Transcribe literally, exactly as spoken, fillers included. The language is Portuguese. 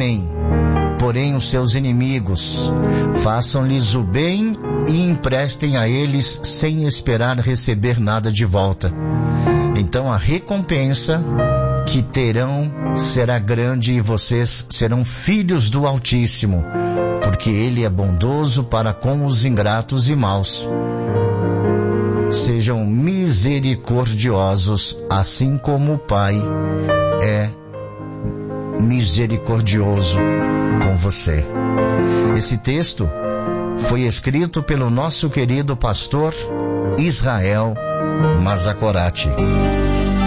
amem, porém, os seus inimigos. Façam-lhes o bem e emprestem a eles sem esperar receber nada de volta. Então a recompensa que terão será grande e vocês serão filhos do Altíssimo, porque Ele é bondoso para com os ingratos e maus. Sejam misericordiosos, assim como o Pai é misericordioso com você. Esse texto foi escrito pelo nosso querido pastor Israel Mazakorati.